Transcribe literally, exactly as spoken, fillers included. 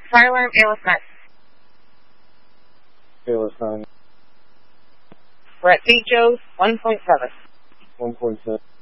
Fire alarm, A L S nine. A L S nine. We're at Saint Joe's, one point seven. one point seven.